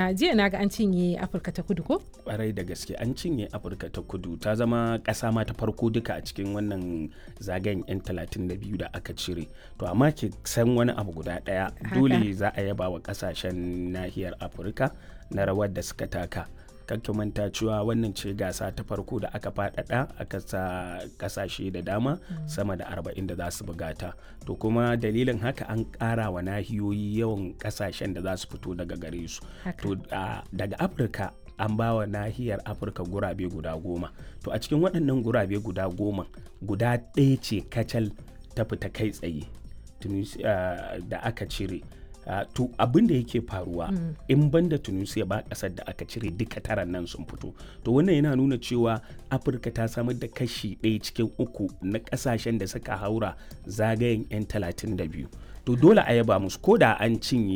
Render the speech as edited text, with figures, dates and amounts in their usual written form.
jiya na ga an cinye Afirka ta Kudu ko? Ƙwarai da gaske an cinye Afirka ta Kudu, ta zama ƙasa ma ta farko duka a cikin wannan zagayen 'yan 32 da aka cire. To amma ki san wani abu guda ɗaya, dole za a yaba wa ƙasashen nahiyar Afirka na rawar da suka taka. Kakki manta cewa wannan ce gasa ta farko da aka faɗaɗa aka sa ƙasashe da dama sama da 40 da za su bugata. To kuma dalilin haka an ƙara wa nahiyoyi yawan ƙasashen da za su fito daga gare su. To daga Afirka an ba wa nahiyar Afirka gurabe guda 10. To a cikin waɗannan gurabe guda 10 guda ɗaya ce kacal ta fita kai tsaye da aka cire. To abin da yake faruwa in banda Tunisia ba kasar da aka cire duka taran nan sun fito. To wannan yana nuna cewa Afirka ta samar da kashi 1 cikin 3 na kasashen da suka haura zagayen 'yan 32. To dole a yaba musu, ko da an cinye